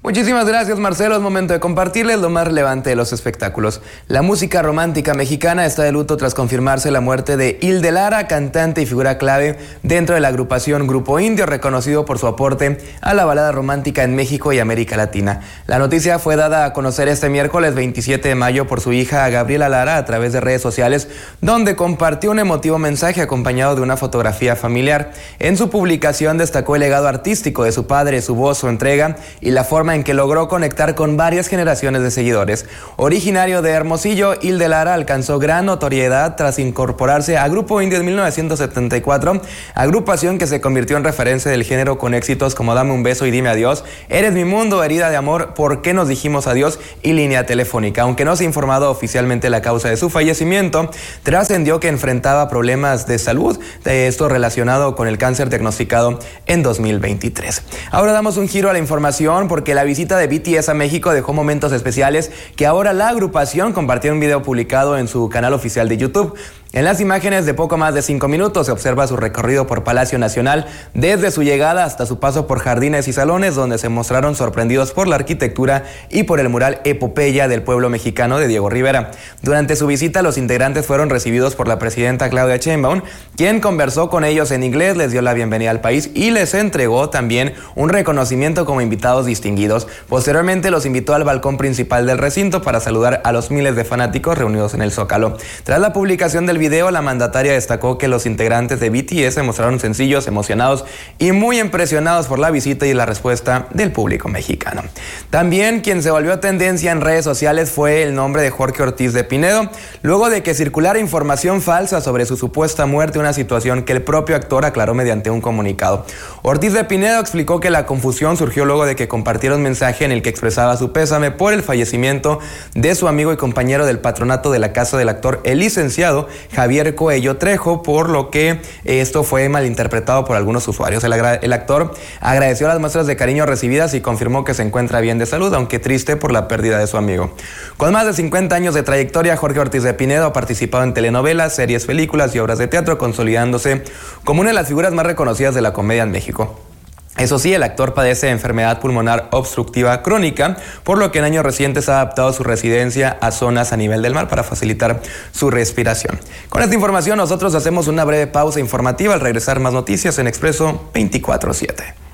Muchísimas gracias, Marcelo. Es momento de compartirles lo más relevante de los espectáculos. La música romántica mexicana está de luto tras confirmarse la muerte de Hilde Lara, cantante y figura clave dentro de la agrupación Grupo Indio, reconocido por su aporte a la balada romántica en México y América Latina. La noticia fue dada a conocer este miércoles 27 de mayo por su hija Gabriela Lara a través de redes sociales, donde compartió un emotivo mensaje acompañado de una fotografía familiar. En su publicación destacó el legado artístico de su padre, su voz, su entrega y la forma en que logró conectar con varias generaciones de seguidores. Originario de Hermosillo, Hilde Lara alcanzó gran notoriedad tras incorporarse a Grupo Indio en 1974, agrupación que se convirtió en referencia del género con éxitos como Dame un beso y dime adiós, Eres mi mundo, Herida de amor, ¿Por qué nos dijimos adiós? Y Línea telefónica. Aunque no se ha informado oficialmente la causa de su fallecimiento, trascendió que enfrentaba problemas de salud, esto relacionado con el cáncer diagnosticado en 2023. Ahora damos un giro a la información porque la visita de BTS a México dejó momentos especiales que ahora la agrupación compartió un video publicado en su canal oficial de YouTube. En las imágenes de poco más de 5 minutos se observa su recorrido por Palacio Nacional, desde su llegada hasta su paso por jardines y salones, donde se mostraron sorprendidos por la arquitectura y por el mural Epopeya del pueblo mexicano de Diego Rivera. Durante su visita, los integrantes fueron recibidos por la presidenta Claudia Sheinbaum, quien conversó con ellos en inglés, les dio la bienvenida al país y les entregó también un reconocimiento como invitados distinguidos. Posteriormente los invitó al balcón principal del recinto para saludar a los miles de fanáticos reunidos en el Zócalo. Tras la publicación del video, la mandataria destacó que los integrantes de BTS se mostraron sencillos, emocionados y muy impresionados por la visita y la respuesta del público mexicano. También quien se volvió tendencia en redes sociales fue el nombre de Jorge Ortiz de Pinedo, luego de que circulara información falsa sobre su supuesta muerte, una situación que el propio actor aclaró mediante un comunicado. Ortiz de Pinedo explicó que la confusión surgió luego de que compartiera un mensaje en el que expresaba su pésame por el fallecimiento de su amigo y compañero del patronato de la casa del actor, el licenciado Javier Coello Trejo, por lo que esto fue malinterpretado por algunos usuarios. El actor agradeció las muestras de cariño recibidas y confirmó que se encuentra bien de salud, aunque triste por la pérdida de su amigo. Con más de 50 años de trayectoria, Jorge Ortiz de Pinedo ha participado en telenovelas, series, películas y obras de teatro, consolidándose como una de las figuras más reconocidas de la comedia en México. Eso sí, el actor padece de enfermedad pulmonar obstructiva crónica, por lo que en años recientes ha adaptado su residencia a zonas a nivel del mar para facilitar su respiración. Con esta información nosotros hacemos una breve pausa informativa. Al regresar, más noticias en Expreso 24/7.